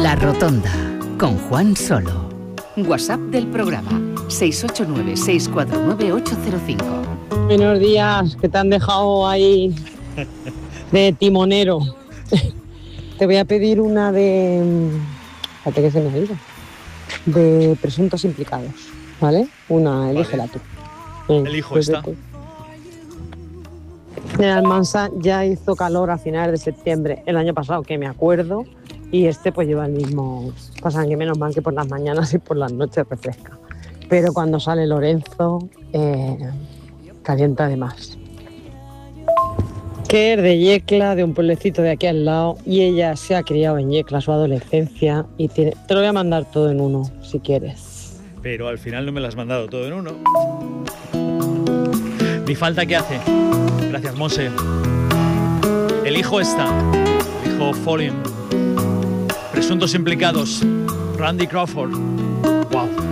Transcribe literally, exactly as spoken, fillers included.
La Rotonda, con Juan Solo. WhatsApp del programa seis ocho nueve, seis cuatro nueve, ocho cero cinco. Buenos días, que te han dejado ahí de timonero. Te voy a pedir una de... Espérate que se me ha ido. De presuntos implicados, ¿vale? Una, elígela vale. tú. Venga, Elijo pues esta. vete. En Almansa ya hizo calor a finales de septiembre el año pasado, que me acuerdo, y este pues lleva el mismo... Pasan que menos mal que por las mañanas y por las noches refresca. Pero cuando sale Lorenzo, eh, calienta de más. Que es de Yecla, de un pueblecito de aquí al lado, y ella se ha criado en Yecla su adolescencia y tiene... Te lo voy a mandar todo en uno, si quieres. Pero al final no me lo has mandado todo en uno. Mi falta, ¿qué hace? Gracias, Monse. Elijo esta. Elijo Falling. Presuntos implicados. Randy Crawford. Wow.